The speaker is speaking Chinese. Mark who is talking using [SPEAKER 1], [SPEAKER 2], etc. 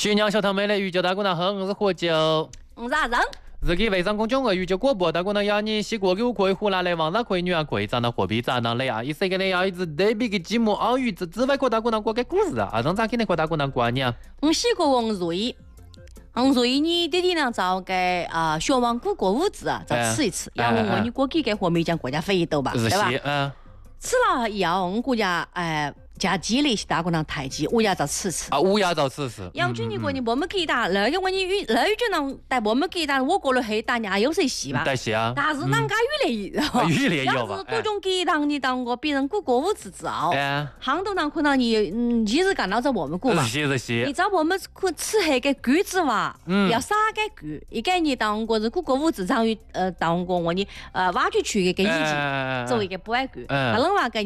[SPEAKER 1] 徐娘小堂妹的鱼酒大姑娘喝，我是喝酒。
[SPEAKER 2] 我是阿让。
[SPEAKER 1] 日记微商公众号鱼酒广播大姑娘要你西过给我可以湖南的王大可以女啊，贵长的货币长囊的啊，一些个的要一直特别的寂寞奥语之外，可大姑娘过个故事啊，阿让咋给你可大姑娘过年啊？
[SPEAKER 2] 我西过王瑞。瑞呢，爹爹娘找个小王谷过午子啊，再吃一次。要我你过几个和梅江国家飞一斗吧，对吧？吃了以后，我国家加鸡那些大姑娘太极，乌鸦早吃吃。
[SPEAKER 1] 乌鸦早吃吃。
[SPEAKER 2] 杨军你过你我们给打，那个我你那一句呢，带我们给打，我过了黑打伢有谁戏吧？
[SPEAKER 1] 带戏啊。
[SPEAKER 2] 但是人家语言
[SPEAKER 1] 语言有吧？
[SPEAKER 2] 要是各种给当你当过别人过午子之后，杭州人可能你一日干到在我们过嘛。
[SPEAKER 1] 是。
[SPEAKER 2] 你知道我们吃那个橘子哇，要撒个橘，一个你当过是过午子，等于当过我你挖掘出一个一级，作为一个不爱橘，那人话个。